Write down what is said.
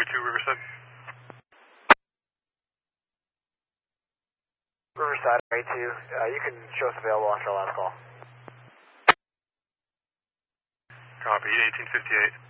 2 Riverside. Riverside, A2, you can show us available after our last call. Copy, 1858.